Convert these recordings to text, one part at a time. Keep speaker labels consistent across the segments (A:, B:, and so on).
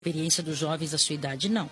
A: experiência dos jovens da sua idade, não.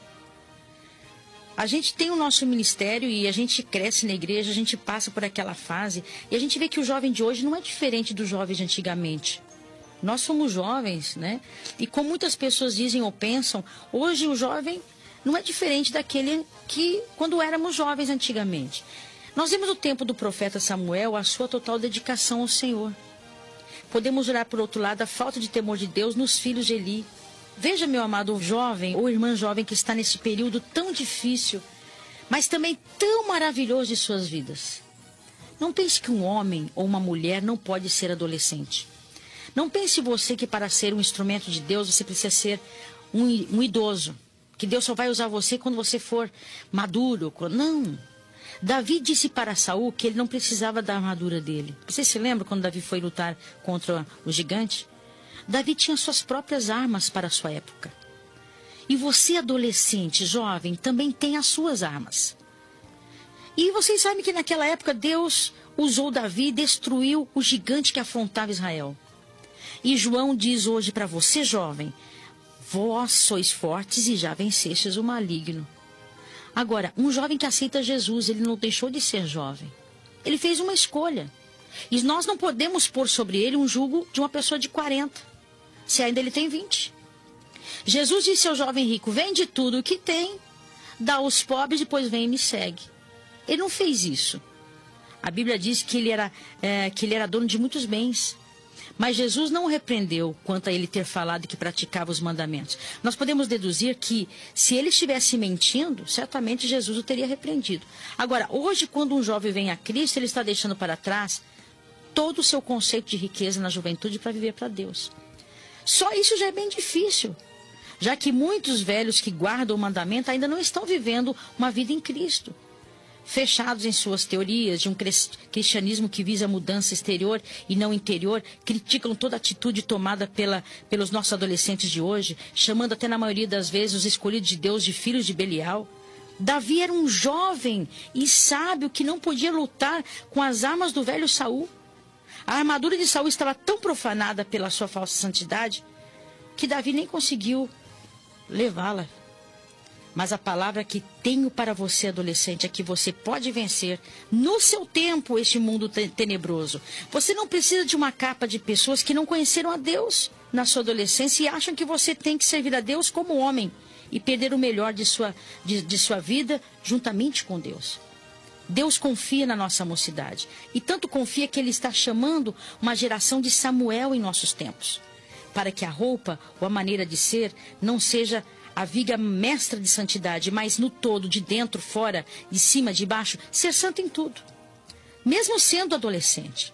A: A gente tem o nosso ministério e a gente cresce na igreja, a gente passa por aquela fase e a gente vê que o jovem de hoje não é diferente dos jovens de antigamente. Nós somos jovens, né? E como muitas pessoas dizem ou pensam, hoje o jovem não é diferente daquele que quando éramos jovens antigamente. Nós vemos no tempo do profeta Samuel a sua total dedicação ao Senhor. Podemos olhar por outro lado a falta de temor de Deus nos filhos de Eli. Veja, meu amado jovem ou irmã jovem que está nesse período tão difícil, mas também tão maravilhoso de suas vidas. Não pense que um homem ou uma mulher não pode ser adolescente. Não pense você que para ser um instrumento de Deus você precisa ser um idoso. Que Deus só vai usar você quando você for maduro. Não. Davi disse para Saul que ele não precisava da armadura dele. Você se lembra quando Davi foi lutar contra o gigante? Davi tinha suas próprias armas para a sua época. E você, adolescente, jovem, também tem as suas armas. E vocês sabem que naquela época Deus usou Davi e destruiu o gigante que afrontava Israel. E João diz hoje para você, jovem, vós sois fortes e já vencestes o maligno. Agora, um jovem que aceita Jesus, ele não deixou de ser jovem. Ele fez uma escolha. E nós não podemos pôr sobre ele um jugo de uma pessoa de 40, se ainda ele tem 20. Jesus disse ao jovem rico, vende tudo o que tem, dá aos pobres, depois vem e me segue. Ele não fez isso. A Bíblia diz que ele era dono de muitos bens. Mas Jesus não o repreendeu quanto a ele ter falado que praticava os mandamentos. Nós podemos deduzir que, se ele estivesse mentindo, certamente Jesus o teria repreendido. Agora, hoje, quando um jovem vem a Cristo, ele está deixando para trás todo o seu conceito de riqueza na juventude para viver para Deus. Só isso já é bem difícil, já que muitos velhos que guardam o mandamento ainda não estão vivendo uma vida em Cristo. Fechados em suas teorias de um cristianismo que visa mudança exterior e não interior, criticam toda atitude tomada pelos nossos adolescentes de hoje, chamando até na maioria das vezes os escolhidos de Deus de filhos de Belial. Davi era um jovem e sábio que não podia lutar com as armas do velho Saul. A armadura de Saul estava tão profanada pela sua falsa santidade que Davi nem conseguiu levá-la. Mas a palavra que tenho para você, adolescente, é que você pode vencer no seu tempo este mundo tenebroso. Você não precisa de uma capa de pessoas que não conheceram a Deus na sua adolescência e acham que você tem que servir a Deus como homem e perder o melhor de sua vida juntamente com Deus. Deus confia na nossa mocidade e tanto confia que Ele está chamando uma geração de Samuel em nossos tempos, para que a roupa ou a maneira de ser não seja a viga mestra de santidade, mas no todo, de dentro, fora, de cima, de baixo, ser santo em tudo. Mesmo sendo adolescente.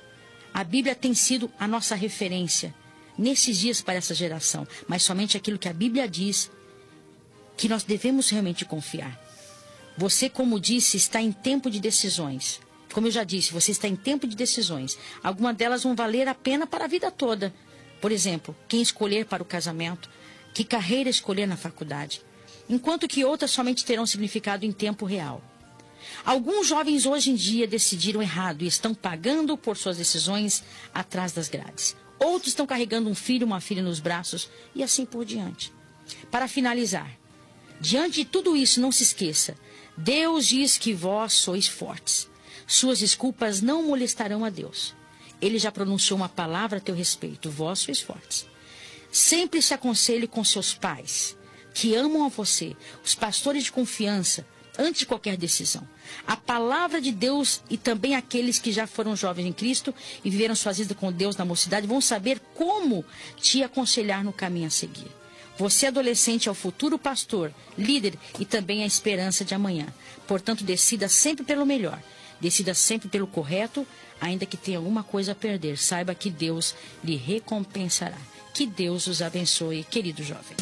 A: A Bíblia tem sido a nossa referência nesses dias para essa geração, mas somente aquilo que a Bíblia diz que nós devemos realmente confiar. Você, como disse, está em tempo de decisões. Como eu já disse, você está em tempo de decisões. Algumas delas vão valer a pena para a vida toda. Por exemplo, quem escolher para o casamento, que carreira escolher na faculdade, enquanto que outras somente terão significado em tempo real. Alguns jovens hoje em dia decidiram errado e estão pagando por suas decisões atrás das grades. Outros estão carregando um filho, uma filha nos braços e assim por diante. Para finalizar, diante de tudo isso, não se esqueça, Deus diz que vós sois fortes. Suas desculpas não molestarão a Deus. Ele já pronunciou uma palavra a teu respeito, vós sois fortes. Sempre se aconselhe com seus pais, que amam a você, os pastores de confiança, antes de qualquer decisão. A palavra de Deus e também aqueles que já foram jovens em Cristo e viveram suas vidas com Deus na mocidade vão saber como te aconselhar no caminho a seguir. Você, adolescente, é o futuro pastor, líder e também a esperança de amanhã. Portanto, decida sempre pelo melhor. Decida sempre pelo correto, ainda que tenha alguma coisa a perder. Saiba que Deus lhe recompensará. Que Deus os abençoe, querido jovem.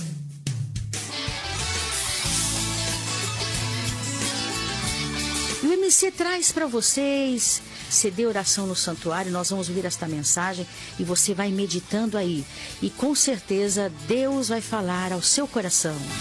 A: E o MC traz para vocês CD Oração no Santuário. Nós vamos ouvir esta mensagem e você vai meditando aí. E com certeza Deus vai falar ao seu coração.